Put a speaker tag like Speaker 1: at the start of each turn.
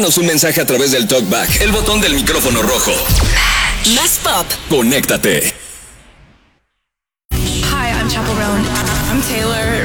Speaker 1: Mándanos un mensaje a través del TalkBack, el botón del micrófono rojo.
Speaker 2: Más pop.
Speaker 1: Conéctate.
Speaker 3: Hi, I'm Chaperone. I'm Taylor.